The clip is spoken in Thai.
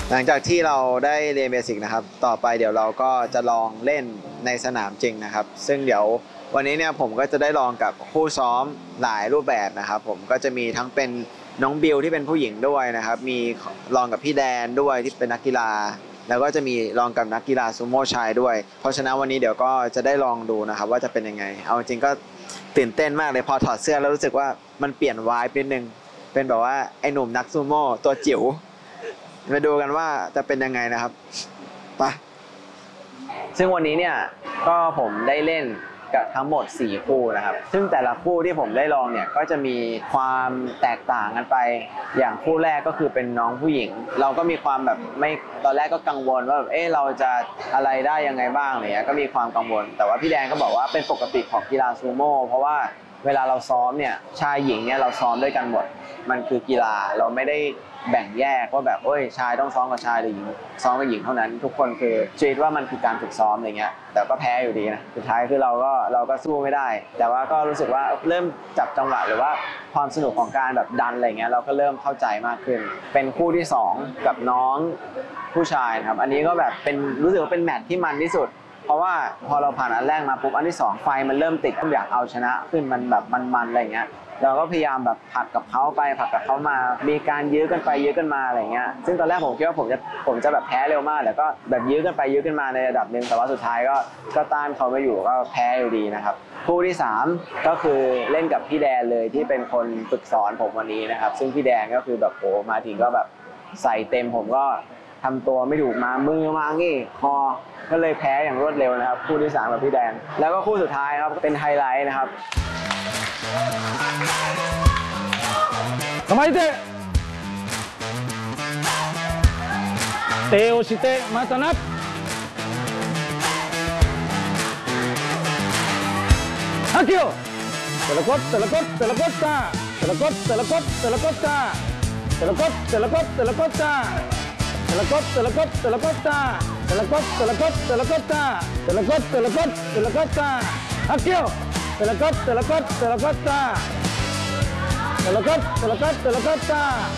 หลังจากที่เราได้เรียนเบสิกนะครับต่อไปเดี๋ยวเราก็จะลองเล่นในสนามจริงนะครับซึ่งเดี๋ยววันนี้เนี่ยผมก็จะได้ลองกับคู่ซ้อมหลายรูปแบบนะครับผมก็จะมีทั้งเป็นน้องบิวที่เป็นผู้หญิงด้วยนะครับมีลองกับพี่แดนด้วยที่เป็นนักกีฬาแล้วก็จะมีลองกับนักกีฬาซูโม่ชายด้วยเพราะฉะนั้นวันนี้เดี๋ยวก็จะได้ลองดูนะครับว่าจะเป็นยังไงเอาจริงก็ตื่นเต้นมากเลยพอถอดเสื้อแล้วรู้สึกว่ามันเปลี่ยนวายนิดนึงเป็นแบบว่าไอ้หนุ่มนักซูโม่ตัวจิ๋วมาดูกันว่าจะเป็นยังไงนะครับไปซึ่งวันนี้เนี่ยก็ผมได้เล่นกับทั้งหมด4คู่นะครับซึ่งแต่ละคู่ที่ผมได้ลองเนี่ยก็จะมีความแตกต่างกันไปอย่างคู่แรกก็คือเป็นน้องผู้หญิงเราก็มีความแบบไม่ตอนแรกก็กังวลว่าแบบเราจะอะไรได้ยังไงบ้างอะไรเงี้ยก็มีความกังวลแต่ว่าพี่แดงก็บอกว่าเป็นปกติของกีฬาซูโม่เพราะว่าเวลาเราซ้อมเนี่ยชายหญิงเนี่ยเราซ้อมด้วยกันหมดมันคือกีฬาเราไม่ได้แบ่งแยกว่าแบบชายต้องซ้อมกับชายหรือหญิงซ้อมกับหญิงเท่านั้นทุกคนคือคิดว่ามันคือการฝึกซ้อมอะไรเงี้ยแต่ก็แพ้อยู่ดีนะสุดท้ายคือเราก็สู้ไม่ได้แต่ว่าก็รู้สึกว่าเริ่มจับจังหวะหรือว่าความสนุกของการแบบดันอะไรเงี้ยเราก็เริ่มเข้าใจมากขึ้นเป็นคู่ที่2กับน้องผู้ชายครับอันนี้ก็แบบเป็นรู้สึกว่าเป็นแมตช์ที่มันที่สุดเพราะว่าพอเราผ่านอันแรกมาปุ๊บอันที่2ไฟมันเริ่มติดอยากเอาชนะขึ้นมันแบบมันอะไรเงี้ยเราก็พยายามแบบผัดกับเขาไปผัดกับเขามามีการยื้อกันไปยื้อกันมาอะไรเงี้ยซึ่งตอนแรกผมคิดว่าผมจะแบบแพ้เร็วมากแต่ก็แบบยื้อกันไปยื้อกันมาในระดับหนึ่งแต่ว่าสุดท้ายก็ต้านเขาไม่อยู่ก็แพ้อยู่ดีนะครับคู่ที่3ก็คือเล่นกับพี่แดนเลยที่เป็นคนฝึกสอนผมวันนี้นะครับซึ่งพี่แดนก็คือแบบโหมาถึงก็แบบใส่เต็มผมก็ทำตัวไม่ถูกมามือมางี้คอก็เลยแพ้อย่างรวดเร็วนะครับคู่ที่3กับพี่แดนแล้วก็คู่สุดท้ายครับเป็นไฮไลท์นะครับ構えて手をしてまたな吐きよテレコッテレコッテレコッタテレコッテレコッテレコッタテレコッテレコッテレコッタテレコッテレコッテレコッタテレコッテレコッテレコッタテレコッテレコッテレコッタ吐きよテレコッテレコッテレコッタTe lo corta.